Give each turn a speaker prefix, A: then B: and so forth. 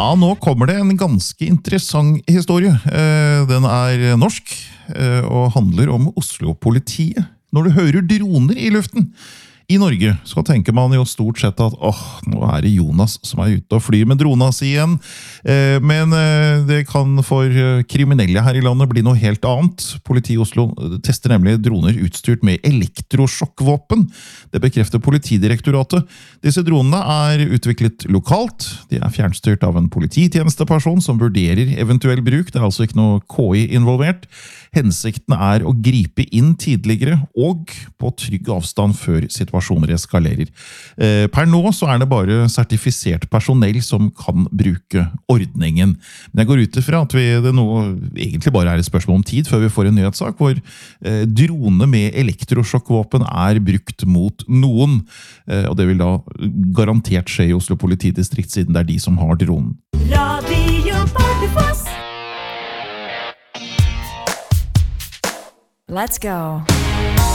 A: Ja, nå kommer det en ganske interessant historie. Den norsk og handler om Oslo-politiet. Når du hører droner I luften I Norge, så tenker man jo stort sett at nå det Jonas som ute og flyr med drona si igjen. Men det kan for kriminelle her I landet bli noe helt annet. Politiet I Oslo tester nemlig droner utstyrt med elektrosjokkvåpen. Det bekrefter Politidirektoratet. Disse dronene utviklet lokalt. De fjernstyrt av en polititjenesteperson som vurderer eventuell bruk. Det altså ikke noe KI involvert. Hensikten å gripe inn tidligere og på trygg avstand før situasjoner eskalerer. Per nå så det bare sertifisert personell som kan bruke ordningen. Men jeg går ut ifra at det nå egentlig bare et spørsmål om tid før vi får en nyhetssak hvor drone med elektrosjokkvåpen brukt mot noen. Og det vil da garantert skje I Oslo politidistrikt siden det de som har dronen.
B: Radio Bardufoss. Let's go.